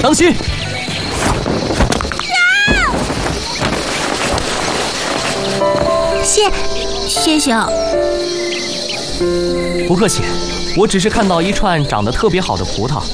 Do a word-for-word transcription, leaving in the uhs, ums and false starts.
当心！ 谢，谢谢。 不客气，我只是看到一串长得特别好的葡萄，